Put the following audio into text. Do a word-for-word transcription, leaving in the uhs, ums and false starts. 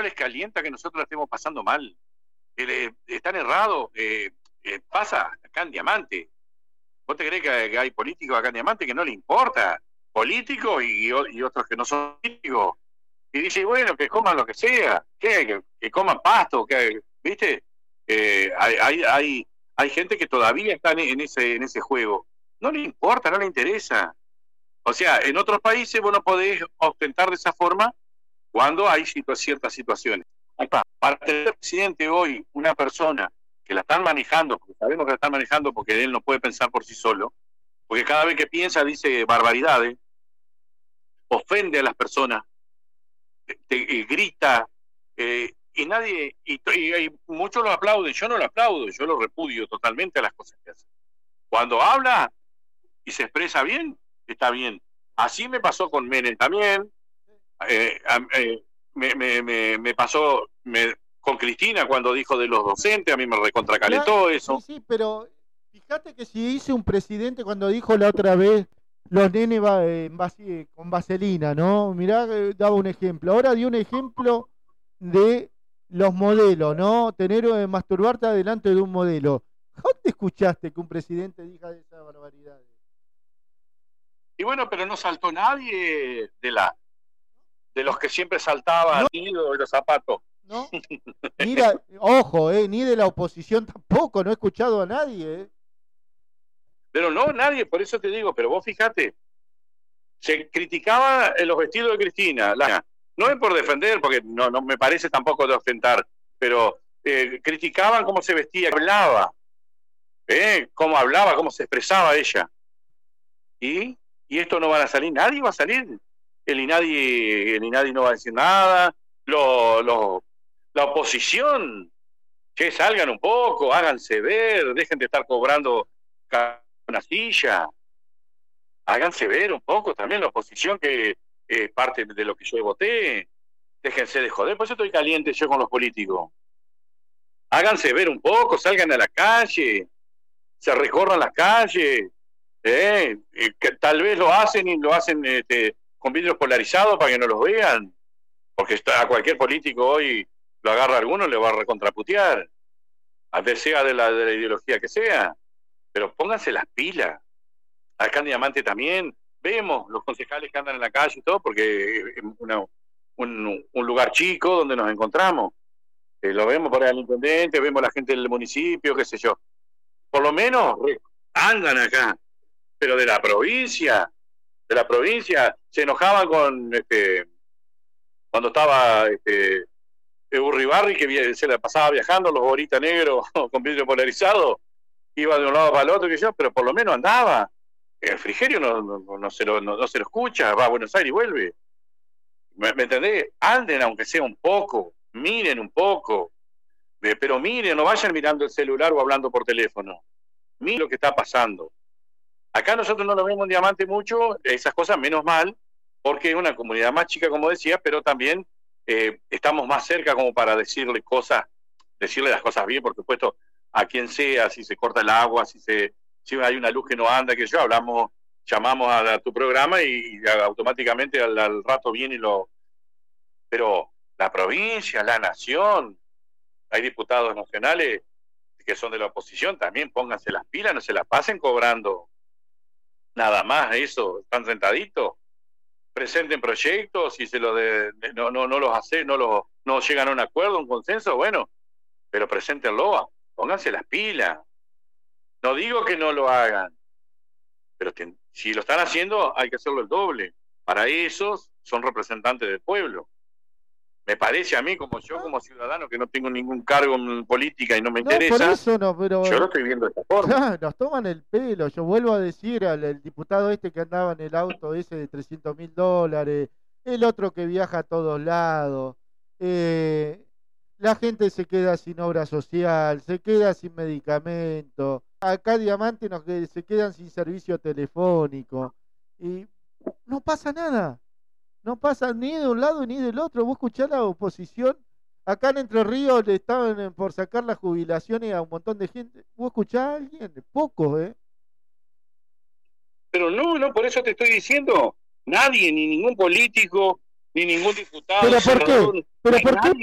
les calienta que nosotros la estemos pasando mal. Eh, están errados. Eh, eh, pasa acá en Diamante. ¿Vos te crees que, que hay políticos acá en Diamante que no le importa? Políticos y, y otros que no son políticos. Y dice, bueno, que coman lo que sea, que, que, que coman pasto, que, ¿viste? Eh, hay, hay, hay, hay gente que todavía está en ese, en ese juego. No le importa, no le interesa. O sea, en otros países vos no podés ostentar de esa forma cuando hay situ- ciertas situaciones. Para tener presidente hoy una persona que la están manejando, porque sabemos que la están manejando porque él no puede pensar por sí solo, porque cada vez que piensa dice barbaridades, ofende a las personas, te, te, eh, grita, eh, y nadie, y, y, y muchos lo aplauden, yo no lo aplaudo, yo lo repudio totalmente a las cosas que hace. Cuando habla y se expresa bien, está bien. Así me pasó con Menem también, eh, eh, me, me, me, me pasó me, con Cristina cuando dijo de los docentes, a mí me recontracalentó eso. Sí, sí, pero fíjate que si dice un presidente cuando dijo la otra vez los nenes va, eh, vas- con vaselina, ¿no? Mirá, eh, daba un ejemplo. Ahora dio un ejemplo de los modelos, ¿no? Tener eh, masturbarte adelante de un modelo. ¿Dónde escuchaste que un presidente diga esa barbaridad? Y bueno, pero no saltó nadie de la de los que siempre saltaban No. ido de los zapatos. ¿No? Mira, ojo, eh, ni de la oposición tampoco, no he escuchado a nadie, eh. Pero no, nadie, por eso te digo, pero vos fíjate, se criticaba los vestidos de Cristina, la, no es por defender, porque no, no me parece tampoco de ostentar, pero eh, criticaban cómo se vestía, hablaba, eh, cómo hablaba, cómo se expresaba ella. ¿Y? ¿Y esto no van a salir? Nadie va a salir. El INADI, el INADI no va a decir nada, lo, lo, la oposición, que salgan un poco, háganse ver, dejen de estar cobrando una silla, háganse ver un poco también la oposición, que es eh, parte de lo que yo voté, déjense de joder, por eso estoy caliente yo con los políticos. Háganse ver un poco, salgan a la calle, se recorran las calles, eh, eh, que tal vez lo hacen y lo hacen este, con vidrios polarizados para que no los vean, porque está, a cualquier político hoy lo agarra alguno, le va a recontraputear, a ver sea de la, de la ideología que sea, pero pónganse las pilas. Acá en Diamante también vemos los concejales que andan en la calle y todo, porque es una, un, un lugar chico donde nos encontramos. Eh, lo vemos por ahí al intendente, vemos la gente del municipio, qué sé yo. Por lo menos andan acá, pero de la provincia, de la provincia, se enojaban con este cuando estaba este Urribarri, que se la pasaba viajando, los boritas negros con vidrio polarizado, iba de un lado para el otro, que yo, pero por lo menos andaba. El Frigerio no, no, no, se lo, no, no se lo escucha, va a Buenos Aires y vuelve. ¿Me, me entendés? Anden aunque sea un poco, miren un poco, eh, pero miren, no vayan mirando el celular o hablando por teléfono. Miren lo que está pasando. Acá nosotros no lo vemos en Diamante mucho, esas cosas menos mal, porque es una comunidad más chica, como decía, pero también eh, estamos más cerca como para decirle cosas, decirle las cosas bien, por supuesto, a quien sea, si se corta el agua, si se si hay una luz que no anda, que yo hablamos, llamamos a, a tu programa y, y automáticamente al, al rato viene y lo... Pero la provincia, la nación, hay diputados nacionales que son de la oposición, también pónganse las pilas, no se las pasen cobrando nada más eso, están sentaditos, presenten proyectos, y se lo de, de, no, no, no los hace, no los, no llegan a un acuerdo, un consenso, bueno, pero preséntenlo, pónganse las pilas. No digo que no lo hagan, pero que, si lo están haciendo hay que hacerlo el doble. Para esos son representantes del pueblo. Me parece a mí, como yo como ciudadano, que no tengo ningún cargo en política y no me no, interesa, por eso no, pero yo lo estoy viendo de esta forma. Ya, nos toman el pelo. Yo vuelvo a decir al el diputado este que andaba en el auto ese de trescientos mil dólares, el otro que viaja a todos lados, eh, la gente se queda sin obra social, se queda sin medicamento. Acá Diamante nos, se quedan sin servicio telefónico y no pasa nada, no pasa ni de un lado ni del otro. Vos escuchás la oposición, acá en Entre Ríos le estaban por sacar las jubilaciones a un montón de gente. ¿Vos escuchás a alguien? Pocos, ¿eh? Pero no, no, por eso te estoy diciendo, nadie, ni ningún político, ni ningún diputado. ¿Pero por qué? ¿Pero por qué